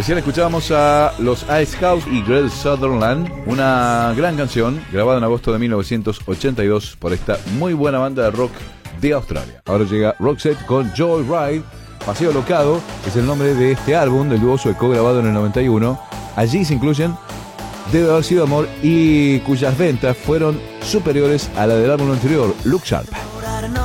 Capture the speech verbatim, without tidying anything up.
Recién escuchábamos a los Ice House y Great Sutherland, una gran canción grabada en agosto de mil novecientos ochenta y dos por esta muy buena banda de rock de Australia. Ahora llega Roxette con Joyride. Paseo Locado es el nombre de este álbum del dúo sueco grabado en el noventa y uno. Allí se incluyen Debe haber sido amor y cuyas ventas fueron superiores a la del álbum anterior, Look Sharp.